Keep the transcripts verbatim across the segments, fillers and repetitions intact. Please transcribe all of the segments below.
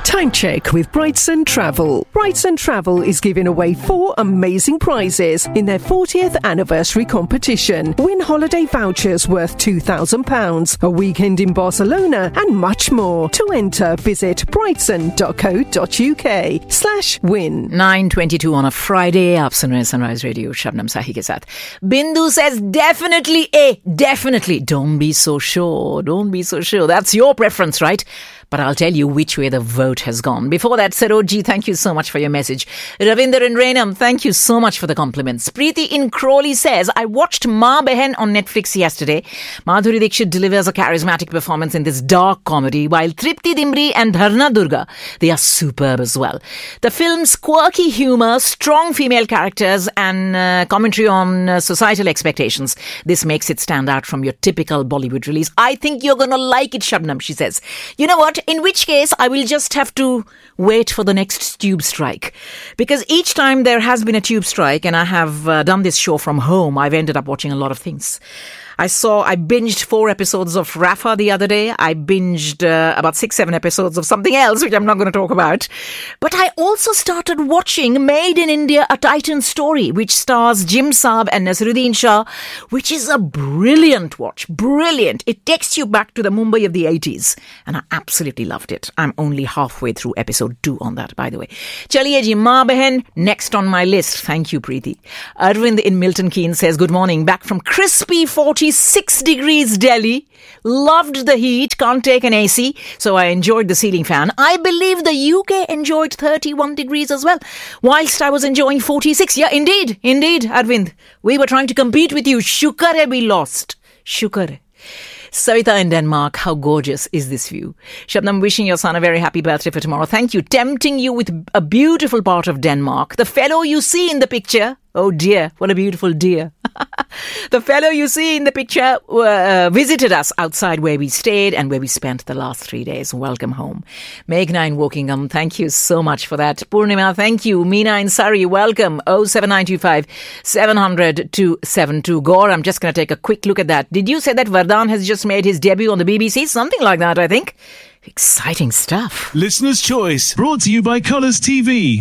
Time check with Brightson Travel. Brightson Travel is giving away four amazing prizes in their fortieth anniversary competition. Win holiday vouchers worth two thousand pounds, a weekend in Barcelona, and much more. To enter, visit brightson.co.uk slash win. nine twenty-two on a Friday. आप सुन रहे हैं Sunrise Radio Shabnam साही के साथ. Bindu says definitely A. Definitely. Don't be so sure. Don't be so sure. That's your preference, right? But I'll tell you which way the vote has gone. Before that, Saroji, thank you so much for your message. Ravinder in Rainham, thank you so much for the compliments. Preeti in Crawley says, I watched Maa Behen on Netflix yesterday. Madhuri Dixit delivers a charismatic performance in this dark comedy, while Tripti Dimri and Dharna Durga, they are superb as well. The film's quirky humor, strong female characters, and uh, commentary on uh, societal expectations. This makes it stand out from your typical Bollywood release. I think you're going to like it, Shabnam, she says. You know what? In which case, I will just have to wait for the next tube strike. Because each time there has been a tube strike and I have uh, done this show from home, I've ended up watching a lot of things. I saw, I binged four episodes of Rafa the other day. I binged uh, about six, seven episodes of something else, which I'm not going to talk about. But I also started watching Made in India, A Titan Story, which stars Jim Saab and Naseeruddin Shah, which is a brilliant watch. Brilliant. It takes you back to the Mumbai of the eighties. And I absolutely loved it. I'm only halfway through episode two on that, by the way. Chaliye ji, Maa Behen, next on my list. Thank you, Preeti. Arvind in Milton Keynes says, good morning. Back from crispy forty-six degrees Delhi. Loved the heat. Can't take an A C. So I enjoyed the ceiling fan. I believe the U K enjoyed thirty-one degrees as well. Whilst I was enjoying forty-six. Yeah, indeed. Indeed, Arvind. We were trying to compete with you. Shukar hai we lost. Shukar hai. Savita in Denmark, how gorgeous is this view? Shabnam, wishing your son a very happy birthday for tomorrow. Thank you. Tempting you with a beautiful part of Denmark. The fellow you see in the picture, oh dear, what a beautiful deer. The fellow you see in the picture uh, visited us outside where we stayed and where we spent the last three days. Welcome home. Meghna in Wokingham, thank you so much for that. Purnima, thank you. Meena in Surrey, welcome. oh seven nine two five seven hundred two seven two. Gore, I'm just going to take a quick look at that. Did you say that Vardhan has just made his debut on the B B C? Something like that, I think. Exciting stuff. Listener's Choice, brought to you by Colours T V.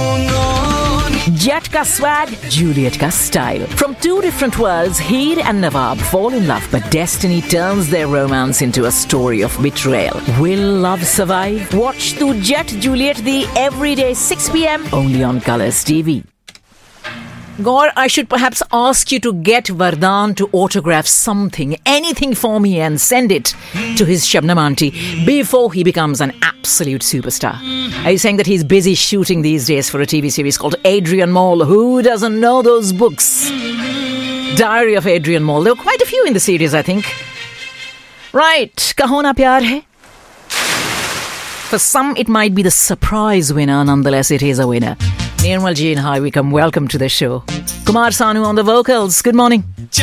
Jet ka swag, Juliet ka style. From two different worlds, Heer and Nawab fall in love, but destiny turns their romance into a story of betrayal. Will love survive? Watch Tu Jet Juliet the everyday six p.m. only on Colours T V. Gaur, I should perhaps ask you to get Vardhan to autograph something, anything for me, and send it to his Shabnam auntie before he becomes an absolute superstar. Are you saying that he's busy shooting these days for a T V series called Adrian Mole? Who doesn't know those books? Diary of Adrian Mole. There were quite a few in the series, I think. Right, Kaho Na Pyar Hai? For some, it might be the surprise winner. Nonetheless, it is a winner. Nirmal Ji and Hi, we come welcome to the show. Kumar Sanu on the vocals. Good morning.